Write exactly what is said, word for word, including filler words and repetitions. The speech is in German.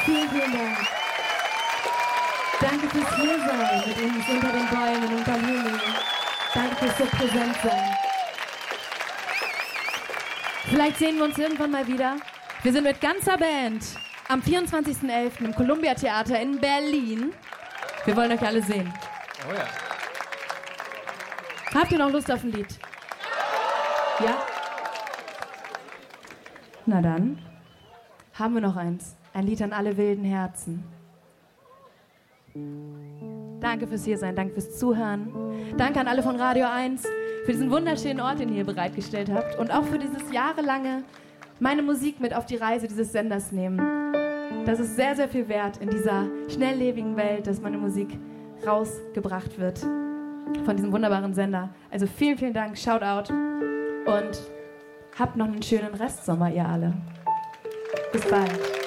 Vielen, vielen Dank. Danke fürs Hiersein mit uns unter den Bäumen und Ballini. Danke fürs so präsent sein. Vielleicht sehen wir uns irgendwann mal wieder. Wir sind mit ganzer Band am vierundzwanzigsten elften im Columbia Theater in Berlin. Wir wollen euch alle sehen. Oh ja. Habt ihr noch Lust auf ein Lied? Ja? Na dann haben wir noch eins. Ein Lied an alle wilden Herzen. Danke fürs Hiersein, danke fürs Zuhören. Danke an alle von Radio eins für diesen wunderschönen Ort, den ihr hier bereitgestellt habt. Und auch für dieses jahrelange meine Musik mit auf die Reise dieses Senders nehmen. Das ist sehr, sehr viel wert in dieser schnelllebigen Welt, dass meine Musik rausgebracht wird von diesem wunderbaren Sender. Also vielen, vielen Dank, Shoutout und habt noch einen schönen Restsommer, ihr alle. Bis bald.